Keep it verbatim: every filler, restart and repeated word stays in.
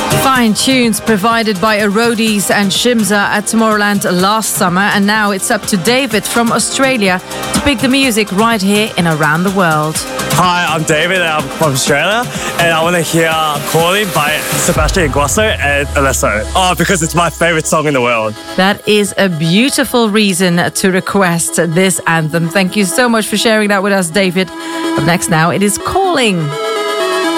Fine tunes provided by Arodes and Shimza at Tomorrowland last summer, and now it's up to David from Australia to pick the music right here in Around the World. Hi, I'm David, I'm from Australia, and I want to hear Calling by Sebastian Ingrosso and Alesso. Oh, because it's my favorite song in the world. That is a beautiful reason to request this anthem. Thank you so much for sharing that with us, David. Up next now, it is Calling.